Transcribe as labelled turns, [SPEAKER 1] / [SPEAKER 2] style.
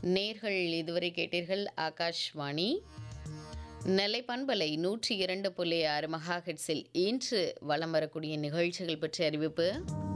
[SPEAKER 1] நேர்கள் இதுவரை கேட்டீர்கள் ஆகாஷ்வாணி நெல்லை பண்பலை 102.6 மெகாஹெர்ட்ஸில் இன்று வலம் வரக்கூடிய நிகழ்ச்சிகள் பற்றிய அறிவிப்பு.